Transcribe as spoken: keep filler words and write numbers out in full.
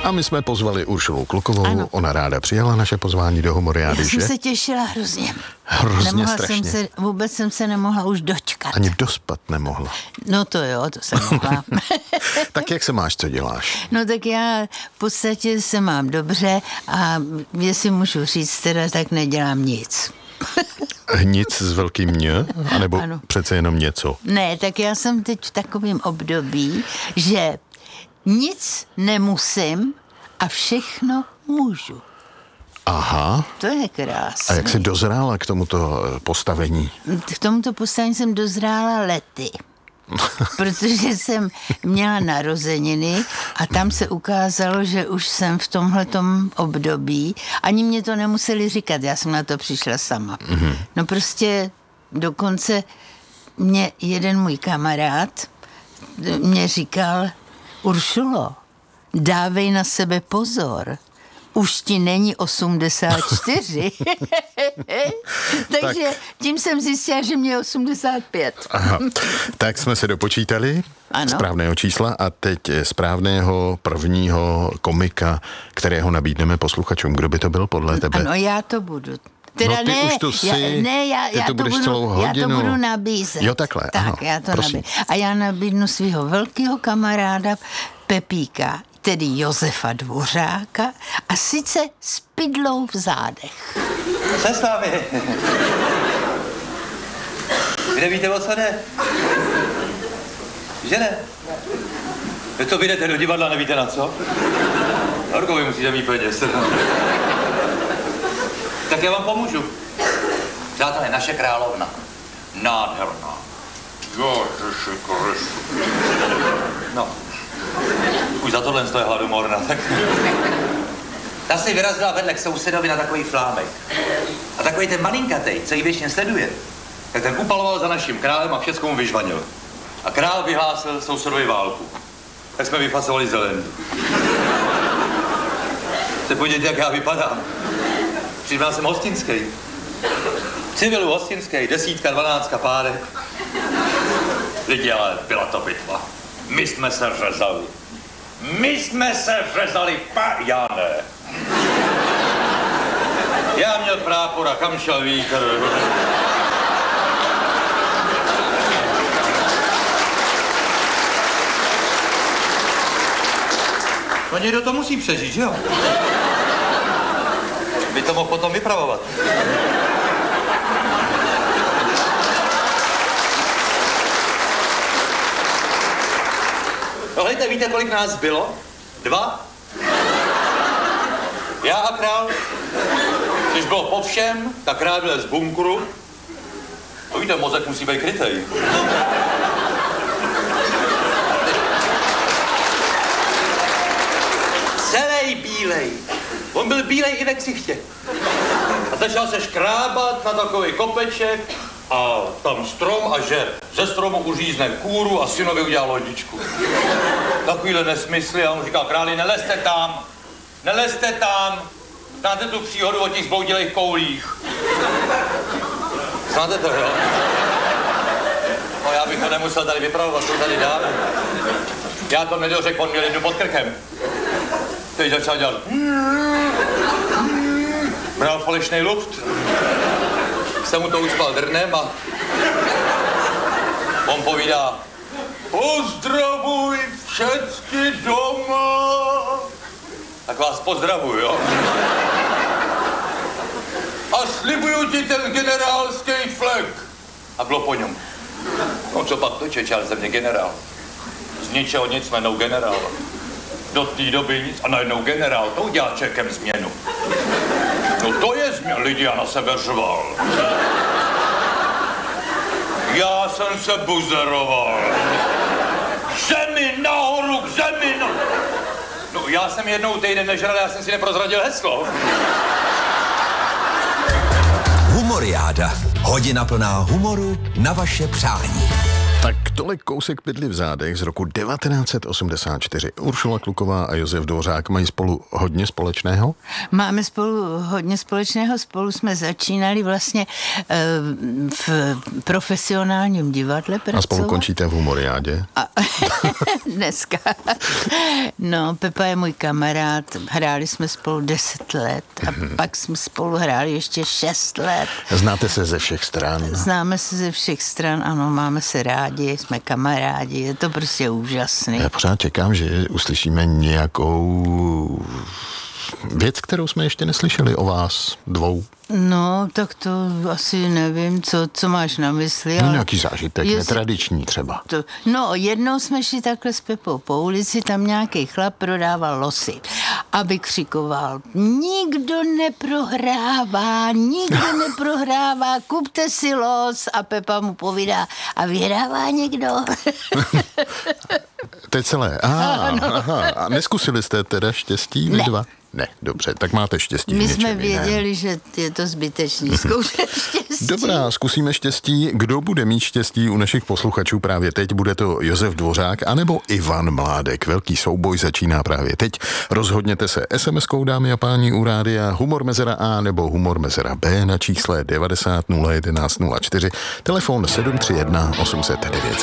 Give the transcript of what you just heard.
A my jsme pozvali Uršulu Klukovou, ano. Ona ráda přijala naše pozvání do Humoriády, Já jsem že? se těšila hrozně. Hrozně nemohla strašně. Jsem se, vůbec jsem se nemohla už dočkat. Ani dospat nemohla. No to jo, to jsem mohla. Tak jak se máš, co děláš? No tak já v podstatě se mám dobře a jestli můžu říct teda, tak nedělám nic. Nic s velkým ně? A nebo ano. Přece jenom něco? Ne, tak já jsem teď v takovém období, že nic nemusím a všechno můžu. Aha. To je krásné. A jak jsi dozrála k tomuto postavení? K tomuto postavení jsem dozrála lety. Protože jsem měla narozeniny a tam se ukázalo, že už jsem v tomhletom období. Ani mě to nemuseli říkat, já jsem na to přišla sama. Mm-hmm. No prostě dokonce mě jeden můj kamarád mě říkal: Uršulo, dávej na sebe pozor. Už ti není osmdesát čtyři. Takže tak. Tím jsem zjistila, že mě je osmdesát pět. Aha. Tak jsme se dopočítali ano. Správného čísla a teď správného prvního komika, kterého nabídneme posluchačům. Kdo by to byl podle tebe? Ano, já to budu. Teda no ty ne, už tu jsi, já, ne, já, ty já, to to budeš budu, celou hodinu. Já to budu nabízet. Jo, takhle, Tak, ano, já to prosím. nabízím. A já nabídnu svého velkého kamaráda Pepíka, tedy Josefa Dvořáka, a sice s pidlou v zádech. Co s vámi? Vy nevíte, o co jde? Že ne? Vy to vyjdete do divadla, nevíte na co? Horko, vy musíte mít peněz. Tak já vám pomůžu. Přátelé, naše královna. Nádherná. Ježiši Kristu. No. Už za tohle je hladomorna, tak... Ta si vyrazila vedle k sousedovi na takový flámek. A takový ten malinkatej, co ji věčně sleduje, tak ten upaloval za naším králem a všecko mu vyžvanil. A král vyhlásil sousedovi válku. Tak jsme vyfasovali zelen. Se podívejte, jak já vypadám. Přiznal jsem hostinský. Civilu hostinský, desítka, dvanáctka párek. Lidi, ale byla to bitva. My jsme se řezali. My jsme se řezali, pa... Já ne. Já měl prápora, kam šel vítr. No někdo to musí přežít, že jo? By to mohl potom vypravovat. No hejte, víte, kolik nás bylo? Dva? Já a král. Když bylo po všem, tak král byl z bunkru. To víte, mozek musí být krytej. Celej bílej. On byl bílej i ve ksichtě. A začal se škrábat na takový kopeček a tam strom a že ze stromu uřízne kůru a synovi udělal lodičku. Takovýhle nesmysly a on říká: králi, nelezte tam, nelezte tam, znáte tu příhodu o těch zbloudilých koulích. Znáte to, jo? No já bych to nemusel tady vypravovat, to tady dám. Já to nedořekl, on měl jednu pod krkem. Teď začal dělat. Bral falešnej luft. Jsem mu to ucpal drnem a on povídá: pozdravuj všecky doma. Tak vás pozdravuj, jo? A slibuju ti ten generálský flek. A bylo po něm. No co pak to, čečal ze mě generál. Z ničeho nic, jmenou generál. Do té doby nic a najednou generál, to udělá Čekem změnu. No to je změna, lidi, já na sebe řval. Já jsem se buzeroval. K zemi, nahoru, k zemi, no. No já jsem jednou týden nežral, já jsem si neprozradil heslo. Humoriáda. Hodina plná humoru na vaše přání. Tak Tolik kousek Pidly v zádech z roku devatenáct set osmdesát čtyři. Uršula Kluková a Josef Dvořák mají spolu hodně společného? Máme spolu hodně společného. Spolu jsme začínali vlastně v profesionálním divadle pracovat. A spolu končíte v Humoriádě? A dneska. No, Pepa je můj kamarád. Hráli jsme spolu deset let a mm-hmm. pak jsme spolu hráli ještě šest let. Znáte se ze všech stran? Známe se ze všech stran, ano, máme se rádi, jsme kamarádi, je to prostě úžasný. Já pořád čekám, že uslyšíme nějakou věc, kterou jsme ještě neslyšeli o vás dvou. No, tak to asi nevím, co, co máš na mysli. No nějaký zážitek, jestli, netradiční třeba. To, no, jednou jsme šli takhle s Pepou po ulici, tam nějaký chlap prodával losy a vykřikoval: nikdo neprohrává, nikdo neprohrává, kupte si los. A Pepa mu povídá: a vyhrává někdo? To je celé. Aha, aha. A neskusili jste teda štěstí vy ne. dva? Ne, dobře, tak máte štěstí. My jsme věděli, jiném. Že je to zbytečný zkoušet štěstí. Dobrá, zkusíme štěstí. Kdo bude mít štěstí u našich posluchačů právě teď? Bude to Josef Dvořák anebo Ivan Mládek? Velký souboj začíná právě teď. Rozhodněte se es em eskou, dámy a páni, u rádia Humor mezera A nebo Humor mezera B na čísle devadesát nula jedenáct nula čtyři, telefon sedm tři jedna osm set devět set.